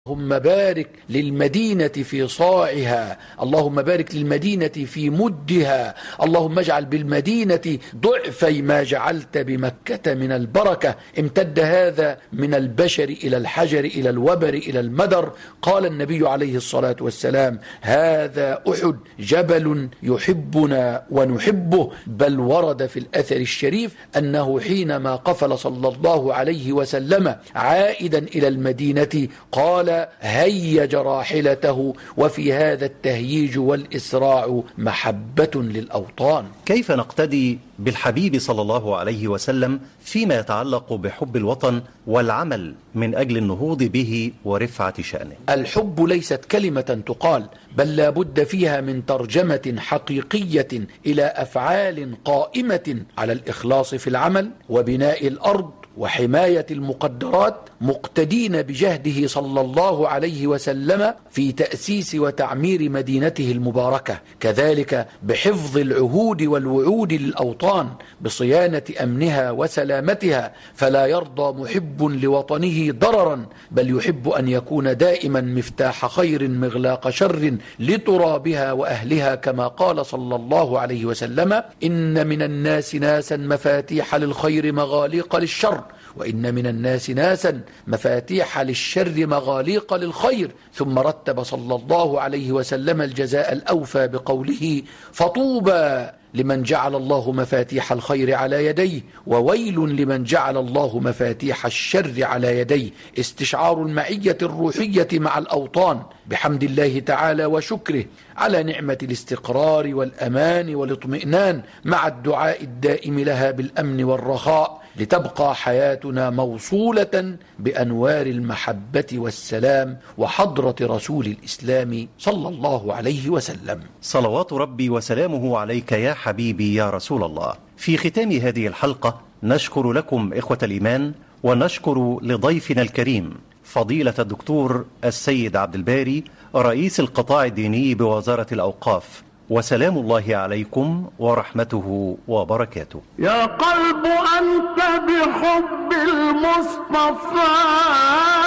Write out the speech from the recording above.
اللهم بارك للمدينة في صاعها، اللهم بارك للمدينة في مدها، اللهم اجعل بالمدينة ضعفي ما جعلت بمكة من البركة. امتد هذا من البشر إلى الحجر إلى الوبر إلى المدر. قال النبي عليه الصلاة والسلام: هذا أحد جبل يحبنا ونحبه. بل ورد في الأثر الشريف أنه حينما قفل صلى الله عليه وسلم عائدا إلى المدينة قال: هيج راحلته. وفي هذا التهييج والإسراع محبة للأوطان. كيف نقتدي بالحبيب صلى الله عليه وسلم فيما يتعلق بحب الوطن والعمل من أجل النهوض به ورفعة شأنه؟ الحب ليست كلمة تقال، بل لا بد فيها من ترجمة حقيقية إلى أفعال قائمة على الإخلاص في العمل وبناء الأرض وحماية المقدرات، مقتدين بجهده صلى الله عليه وسلم في تأسيس وتعمير مدينته المباركة، كذلك بحفظ العهود والوعود للأوطان بصيانة أمنها وسلامتها. فلا يرضى محب لوطنه ضررا، بل يحب أن يكون دائما مفتاح خير مغلاق شر لترابها وأهلها، كما قال صلى الله عليه وسلم: إن من الناس ناسا مفاتيح للخير مغاليق للشر، وإن من الناس ناسا مفاتيح للشر مغاليق للخير. ثم رتب صلى الله عليه وسلم الجزاء الأوفى بقوله: فطوبى لمن جعل الله مفاتيح الخير على يديه، وويل لمن جعل الله مفاتيح الشر على يديه. استشعار المعية الروحية مع الأوطان بحمد الله تعالى وشكره على نعمة الاستقرار والأمان والاطمئنان، مع الدعاء الدائم لها بالأمن والرخاء، لتبقى حياتنا موصولة بأنوار المحبة والسلام وحضرة رسول الإسلام صلى الله عليه وسلم. صلوات ربي وسلامه عليك يا حبيبي يا رسول الله. في ختام هذه الحلقة نشكر لكم إخوة الإيمان، ونشكر لضيفنا الكريم فضيلة الدكتور السيد عبد الباري رئيس القطاع الديني بوزارة الأوقاف. وسلام الله عليكم ورحمته وبركاته. يا قلب أنت بحب المصطفى